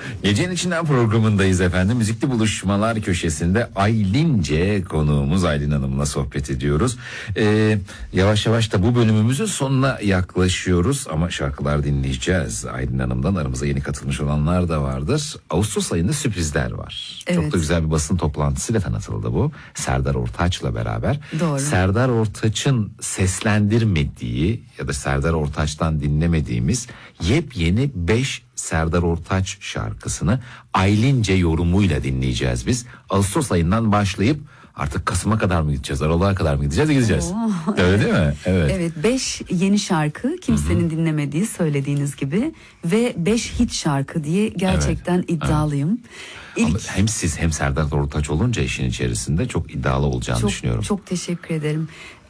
Gecenin içinden programındayız efendim. Müzikli buluşmalar köşesinde Aylince konuğumuz Aylin Hanım'la sohbet ediyoruz. Yavaş yavaş da bu bölümümüzün sonuna yaklaşıyoruz ama şarkılar dinleyeceğiz. Aylin Hanım'dan aramıza yeni katılmış olanlar da vardır. Ağustos ayında sürprizler var. Evet. Çok da güzel bir basın toplantısıyla tanıtıldı bu. Serdar Ortaç'la beraber. Doğru. Serdar Ortaç'ın seslendirmediği ya da Serdar Ortaç'tan dinlemediğimiz yepyeni 5 Serdar Ortaç şarkısını Aylince yorumuyla dinleyeceğiz biz. Ağustos ayından başlayıp artık Kasım'a kadar mı gideceğiz? Aralık'a kadar mı gideceğiz? Öyle değil mi? Evet. Evet, 5 yeni şarkı kimsenin dinlemediği, söylediğiniz gibi ve 5 hit şarkı diye gerçekten iddialıyım. Ama hem siz hem Serdar Ortaç olunca işin içerisinde çok iddialı olacağını düşünüyorum. Çok teşekkür ederim.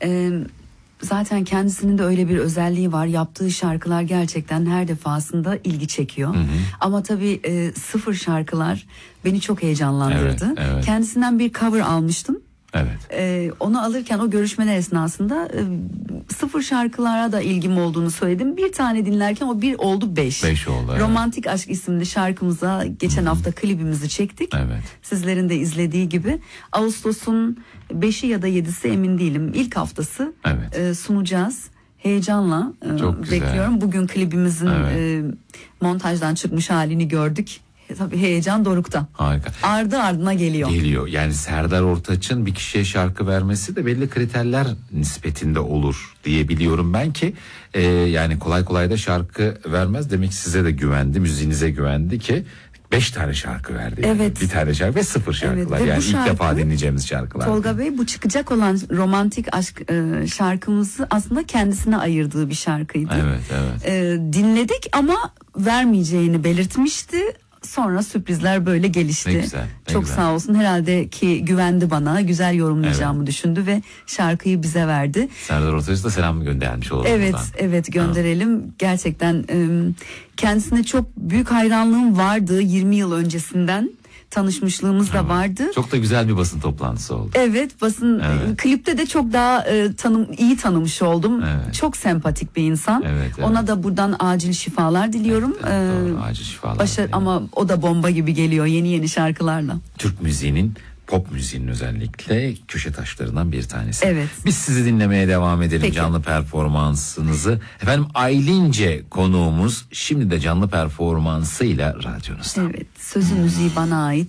Zaten kendisinin de öyle bir özelliği var. Yaptığı şarkılar gerçekten her defasında ilgi çekiyor. Ama tabii sıfır şarkılar beni çok heyecanlandırdı. Evet. Kendisinden bir cover almıştım. Evet. Onu alırken o görüşmeler esnasında sıfır şarkılara da ilgim olduğunu söyledim. Bir tane dinlerken o bir oldu 5. 5 oldu. Evet. Romantik Aşk isimli şarkımıza geçen hafta klibimizi çektik. Evet. Sizlerin de izlediği gibi Ağustos'un 5'i ya da 7'si emin değilim. İlk haftası sunacağız. Heyecanla bekliyorum. Bugün klibimizin montajdan çıkmış halini gördük. Tabii heyecan dorukta. Harika. Ardı ardına geliyor. Yani Serdar Ortaç'ın bir kişiye şarkı vermesi de belli kriterler nispetinde olur diye biliyorum ben ki yani kolay kolay da şarkı vermez. Demek ki size de güvendi, müziğinize güvendi ki 5 tane şarkı verdi. Yani. Evet. Bir tane şarkı ve sıfır şarkılar. Evet. Yani ilk defa dinleyeceğimiz şarkılar. Tolga Bey, bu çıkacak olan Romantik Aşk şarkımızı aslında kendisine ayırdığı bir şarkıydı. Evet. Dinledik ama vermeyeceğini belirtmişti. Sonra sürprizler böyle gelişti. Ne güzel. Çok sağ olsun, herhalde ki güvendi bana, güzel yorumlayacağımı düşündü ve şarkıyı bize verdi. Serdar Ortaç'a da selam göndermiş olalım. Evet gönderelim. Gerçekten kendisine çok büyük hayranlığım vardı 20 yıl öncesinden. Tanışmışlığımız da vardı. Çok da güzel bir basın toplantısı oldu. Evet, klipte de çok daha iyi tanımış oldum. Evet. Çok sempatik bir insan. Evet. Ona da buradan acil şifalar diliyorum. Doğru, acil şifalar. Ama o da bomba gibi geliyor yeni şarkılarla. Türk müziğinin, pop müziğinin özellikle köşe taşlarından bir tanesi. Evet. Biz sizi dinlemeye devam edelim. Peki. Canlı performansınızı. Efendim Aylince konuğumuz şimdi de canlı performansıyla radyonuzda. Evet, sözü müziği bana ait.